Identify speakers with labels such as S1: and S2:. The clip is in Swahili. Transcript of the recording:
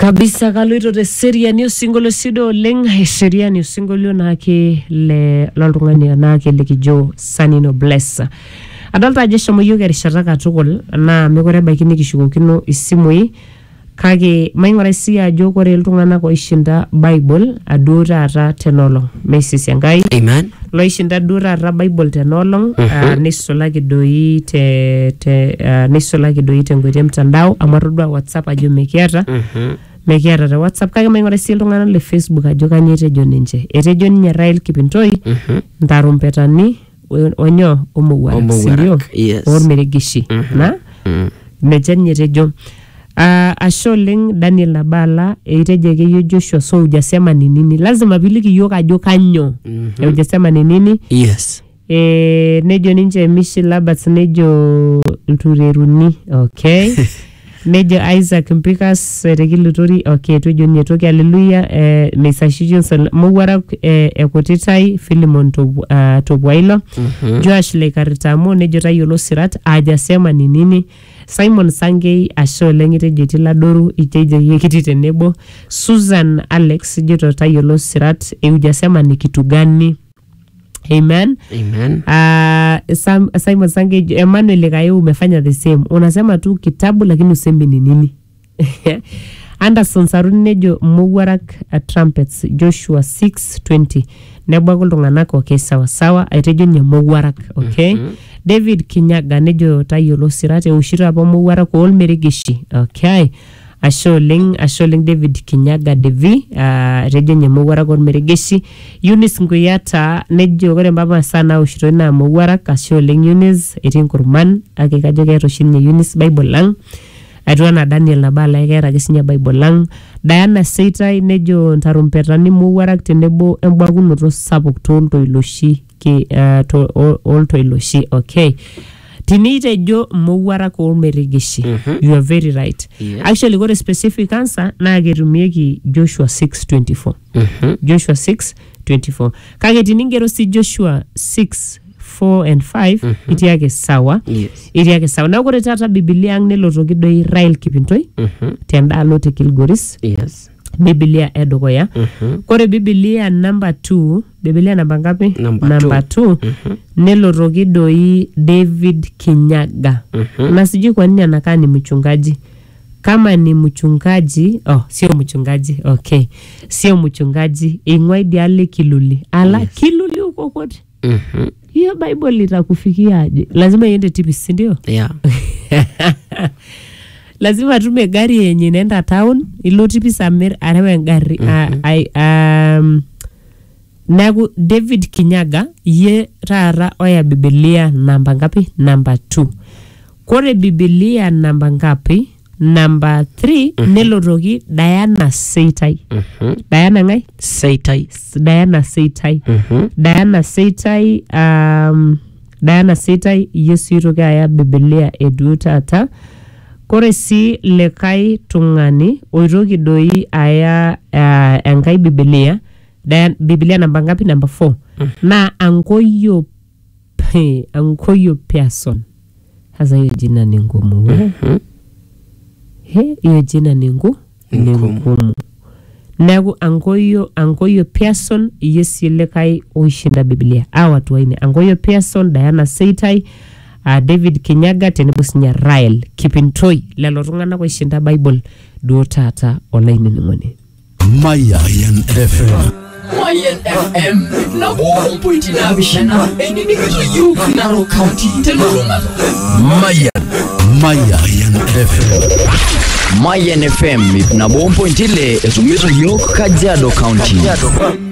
S1: Kabisa kaloito te seriani osingolio sido oleng seriani osingolio naake le loltung'ani naake likijo Sanino Bless. Adolta ajo shomo yiok erishata katukul na mekore baiki nikishukokino isimui kake maing'uraa sii ajo kore iltung'anak oishinda Bible aduo taata tenolong Mrs. Enkai.
S2: Amen.
S1: Loishinda duo taata Bible tenolong nisulaki doi nisulaki doi tenkoitoi mtandao amu atodua WhatsApp ajo mekiata. Mekiata te WhatsApp kake maing'uraa sii iltung'anak le Facebook ajo kanyio etejo ninche. Etejo ninye Rael Kipintoi ntarumpetani onyo omowuarak sindio ormeregeshi na mechen nyetejo asho oleng Daniel Nabala eiteje keyo Joshua so hujasema ni nini lazima piliki yoka ajo kanyo hujasema ni nini
S2: yes
S1: nejo ninche Mishi Labats nejo Ltureruni okay nejo Isaac Mpikas regilutori okay tujo nyetoki haleluya mesashijo mowara ekotitai Philemon Tobwailo Joash Lekaritamo nejo tayolo sirat ajasema ni nini Simon Sangei asho lengitejo tiladoru iteje yekiti tenebo Susan Alex joto tayolo sirat ujasema ni kitu gani. Amen.
S2: Amen.
S1: Simon Sange Emmanuel Kayo umefanya the same. Unasema tu kitabu lakini usemi ni nini. Anderson Saruni nejo Mowuarak trumpets Joshua 6:20. Nebwa kultung'anak okay sawa sawa aitejo nye Mowuarak okay. David Kinyaga nejo tayolo sirate ushira apa Mowuarak olmeregeshi okay. Asholing David Kinyaga Devi rejo nye Mowuarak olmeregeshi. Eunice Nguyata nejo kore mbaba sana ushiro na Mowuarak asholing Eunice etin kurman ake kajo keto shinye Eunice Bible lang Adwana Daniel Nabala ekera kisinya Bible lang Diana Seitai nejo ntarumpetani Mowuarak tenebo embwakunoto sapuk toltoiloshi ki oltoiloshi okay. Tinitejo Mowuarak olmeregeshi you are very right. Actually got a specific answer na getumieki Joshua 6:24 Joshua 6:24 kage tiningero si Joshua 6:4 and 5 itiake sawa itiake sawa na kore tata Biblia ang nelotoki doi Rael Kipintoi tenda alote Kilgoris Biblia edokoya kore Biblia number 2 Biblia namba ngapi number 2 nelotoki doi David Kinyaga na sijui kwa nini anakaa ni mchungaji kama ni mchungaji sio mchungaji okay sio mchungaji ingwai diale Kiluli ala Kiluli uko kote hiyo Bible itakufikia aje lazima iende TPC ndio
S2: yeah
S1: lazima tume gari yenye inaenda town ilo TPC Amir arewe gari nagu David Kinyaga ye rara oya Biblia namba ngapi number 2 kore Biblia namba ngapi number 3 nelotoki Diana Seitai Diana ngai
S2: Seitai
S1: Diana Seitai yesu iroki aya Biblia edu tata kore si lekai tung'ani oiroki doi aya enkai Biblia namba ngapi number 4 na Angoyo Pearson hasa hiyo jina ni ngumu hiyo jina ni ngumu nagu Angoyo Pearson yesi lekai oishinda Biblia watu waine Angoyo Pearson Diana Seitai David Kinyaga tenebo sinya Rael Kipintoi lelo tung'anak oishinda Bible duo tata online ning'one
S3: Mayan FM
S4: na bompointi na bishana enimikito yuku Narok County teluruma Mayan FM na bompointi le esumizo yuku Kajiado County